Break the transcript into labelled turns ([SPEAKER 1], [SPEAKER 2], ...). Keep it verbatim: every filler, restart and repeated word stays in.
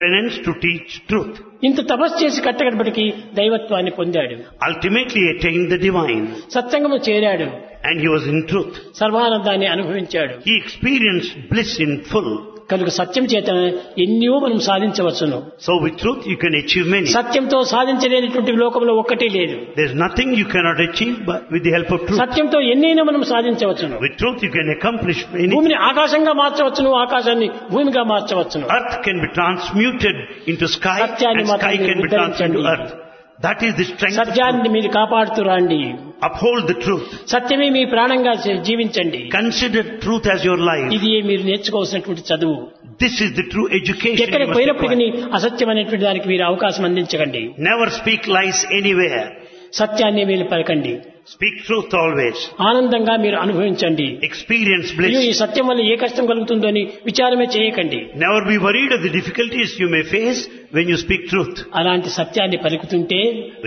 [SPEAKER 1] penance to teach truth.
[SPEAKER 2] ఇంత తపస్సు చేసి కట్టగడపటికి దైవత్వాన్ని పొందాడు.
[SPEAKER 1] Ultimately attained the divine.
[SPEAKER 2] సత్సంగము చేరాడు.
[SPEAKER 1] And he was in truth.
[SPEAKER 2] సర్వానందాన్ని అనుభవించాడు.
[SPEAKER 1] He experienced bliss in full.
[SPEAKER 2] కనుక సత్యం చేత ఎన్నో మనం సాధించవచ్చును.
[SPEAKER 1] So with truth you can achieve many.
[SPEAKER 2] సత్యంతో సాధించలేనటువంటి లోకంలో ఒక్కటే లేదు.
[SPEAKER 1] There's nothing you cannot achieve but with the help of truth.
[SPEAKER 2] సత్యంతో ఎన్నైనా మనం సాధించవచ్చును.
[SPEAKER 1] With truth you can accomplish many.
[SPEAKER 2] భూమిని ఆకాశంగా మార్చవచ్చును, ఆకాశాన్ని భూమిగా మార్చవచ్చును.
[SPEAKER 1] Earth can be transmuted into sky and sky can be transmuted into earth. That is the strength of truth.
[SPEAKER 2] సత్యాన్ని మీరు కాపాడుతూ రండి.
[SPEAKER 1] Uphold the truth.
[SPEAKER 2] సత్యమే మీ ప్రాణంగా జీవించండి.
[SPEAKER 1] Consider truth as your life.
[SPEAKER 2] ఇది మీరు నేర్చుకోవాల్సినటువంటి చదువు.
[SPEAKER 1] This is the true education.
[SPEAKER 2] ఎక్కడికి పోయినప్పటికీ అసత్యం అనేటువంటి దానికి మీరు అవకాశం అందించకండి.
[SPEAKER 1] Never speak lies anywhere.
[SPEAKER 2] సత్యాన్ని మీరు పలకండి.
[SPEAKER 1] Speak truth always.
[SPEAKER 2] ఆనందంగా మీరు అనుభవించండి.
[SPEAKER 1] Experience bliss.
[SPEAKER 2] ఈ సత్యం వల్ల ఏ కష్టం కలుగుతుందో అని విచారమే చేయకండి.
[SPEAKER 1] Never be worried of the difficulties you may face when you speak truth.
[SPEAKER 2] అలాంటి సత్యాన్ని పలుకుతుంటే